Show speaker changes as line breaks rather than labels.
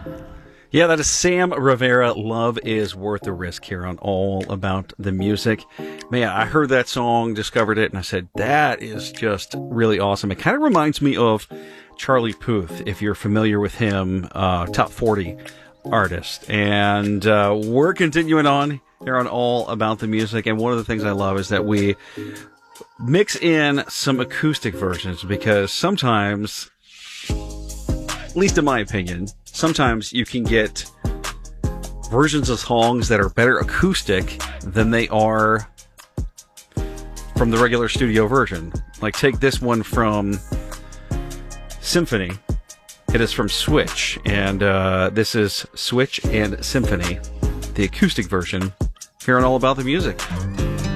Yeah, that is Sam Rivera. Love is Worth the Risk here on All About the Music. Man, I heard that song, discovered it, and I said, that is just really awesome. It kind of reminds me of Charlie Puth, if you're familiar with him, top 40 artist. And we're continuing on here on All About the Music. And one of the things I love is that we mix in some acoustic versions, because sometimes, at least in my opinion, sometimes you can get versions of songs that are better acoustic than they are from the regular studio version. Like, take this one from Symphony. It is from Switch, and this is Switch and Symphony, the acoustic version, here on All About the Music.